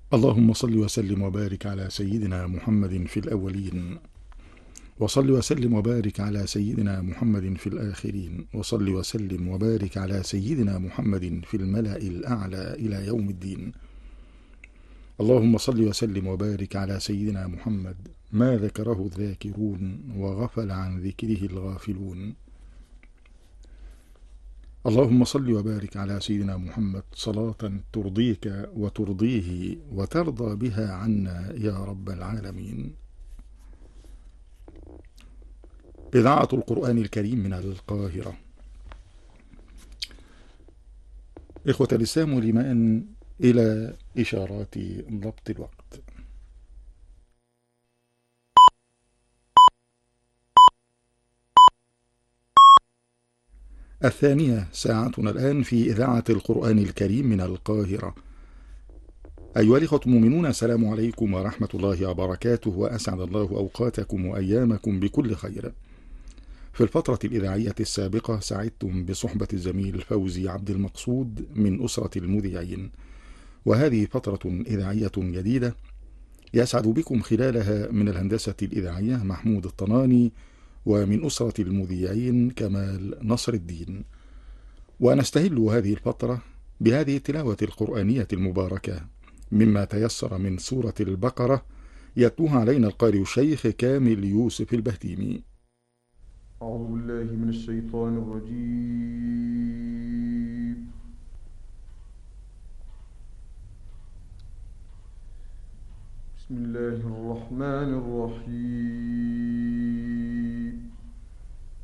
اللهم صل وسلم وبارك على سيدنا محمد في الأولين، وصل وسلم وبارك على سيدنا محمد في الآخرين، وصل وسلم وبارك على سيدنا محمد في الملأ الأعلى إلى يوم الدين. اللهم صل وسلم وبارك على سيدنا محمد ما ذكره الذاكرون وغفل عن ذكره الغافلون. اللهم صل وبارك على سيدنا محمد صلاة ترضيك وترضيه وترضى بها عنا يا رب العالمين. إذاعة القرآن الكريم من القاهرة. إخوة الإسلام والإيمان، إلى إشارات ضبط الوقت. الثانية ساعتنا الآن في إذاعة القرآن الكريم من القاهرة. أيها الإخوة المؤمنون، السلام عليكم ورحمة الله وبركاته، وأسعد الله أوقاتكم وأيامكم بكل خير. في الفترة الإذاعية السابقة سعدتم بصحبة الزميل فوزي عبد المقصود من أسرة المذيعين، وهذه فترة إذاعية جديدة يسعد بكم خلالها من الهندسة الإذاعية محمود الطناني، ومن أسرة المذيعين كمال نصر الدين. ونستهل هذه الفترة بهذه التلاوة القرآنية المباركة مما تيسر من سورة البقرة، يتلوها علينا القارئ الشيخ كامل يوسف البهتيمي. أعوذ بالله من الشيطان الرجيم. بسم الله الرحمن الرحيم.